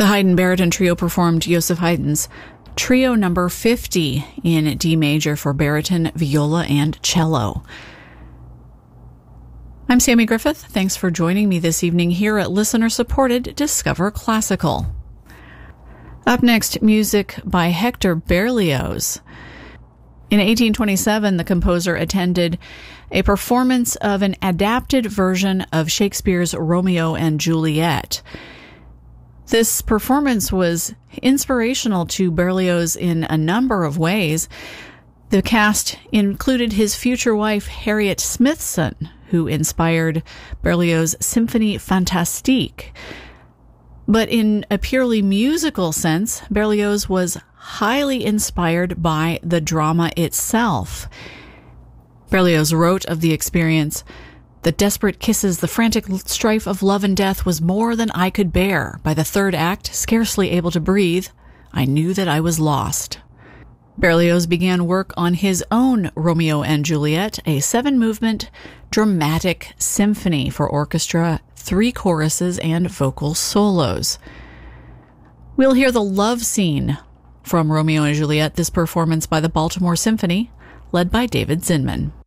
The Haydn Baryton Trio performed Joseph Haydn's Trio number 50 in D major for baryton, viola, and cello. I'm Sammy Griffith. Thanks for joining me this evening here at listener-supported Discover Classical. Up next, music by Hector Berlioz. In 1827, the composer attended a performance of an adapted version of Shakespeare's Romeo and Juliet. This performance was inspirational to Berlioz in a number of ways. The cast included his future wife, Harriet Smithson, who inspired Berlioz' Symphonie Fantastique. But in a purely musical sense, Berlioz was highly inspired by the drama itself. Berlioz wrote of the experience, "The desperate kisses, the frantic strife of love and death was more than I could bear. By the third act, scarcely able to breathe, I knew that I was lost." Berlioz began work on his own Romeo and Juliet, a 7-movement dramatic symphony for orchestra, 3 choruses, and vocal solos. We'll hear the love scene from Romeo and Juliet, this performance by the Baltimore Symphony, led by David Zinman.